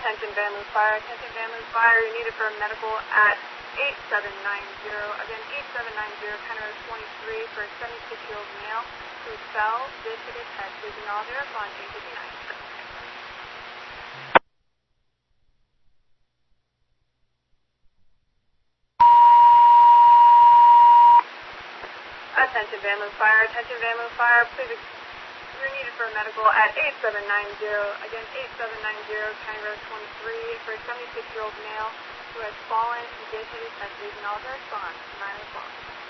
Attention Van Loo Fire. Attention Van Loo Fire. You're needed for medical at 8790. Again, 8790, County Road 23 for a 76-year-old male who fell, did hit his head. Please acknowledge your response, 859. Attention Van Loo Fire. Attention Van Loo Fire. Please, you're needed for medical at 8790. Again, 8790, County Road 23 for a 76-year-old male who has fallen and did hit his head. Please acknowledge your response. 9 o'clock.